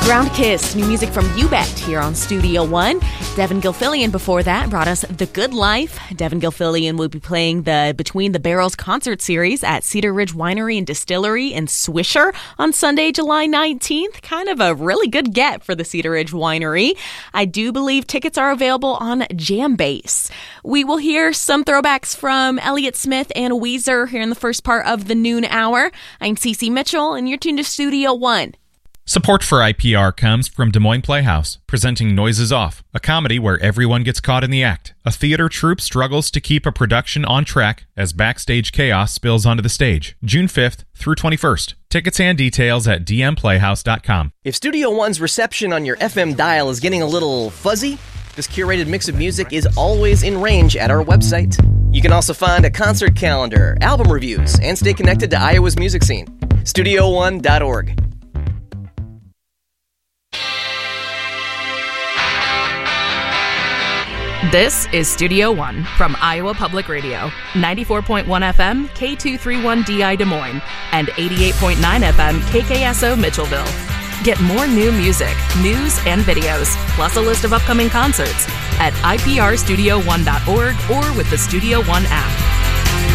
Ground Kiss, new music from You Bet here on Studio One. Devin Gilfillian before that brought us The Good Life. Devin Gilfillian will be playing the Between the Barrels concert series at Cedar Ridge Winery and Distillery in Swisher on Sunday, July 19th. Kind of a really good get for the Cedar Ridge Winery. I do believe tickets are available on Jambase. We will hear some throwbacks from Elliott Smith and Weezer here in the first part of the noon hour. I'm Cece Mitchell, and you're tuned to Studio One. Support for IPR comes from Des Moines Playhouse, presenting Noises Off, a comedy where everyone gets caught in the act. A theater troupe struggles to keep a production on track as backstage chaos spills onto the stage. June 5th through 21st. Tickets and details at dmplayhouse.com. If Studio One's reception on your FM dial is getting a little fuzzy, this curated mix of music is always in range at our website. You can also find a concert calendar, album reviews, and stay connected to Iowa's music scene. StudioOne.org. This is Studio One from Iowa Public Radio, 94.1 FM, K231DI Des Moines, and 88.9 FM, KKSO Mitchellville. Get more new music, news, and videos, plus a list of upcoming concerts at iprstudio1.org or with the Studio One app.